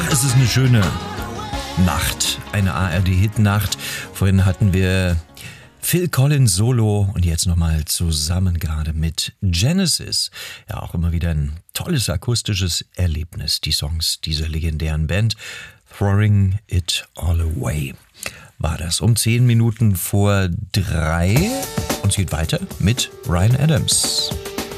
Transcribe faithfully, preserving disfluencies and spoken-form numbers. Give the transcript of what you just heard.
Ach, es ist eine schöne Nacht, eine A R D-Hit-Nacht. Vorhin hatten wir Phil Collins Solo und jetzt nochmal zusammen gerade mit Genesis. Ja, auch immer wieder ein tolles akustisches Erlebnis, die Songs dieser legendären Band. Throwing It All Away war das um zehn Minuten vor drei. Und es geht weiter mit Ryan Adams.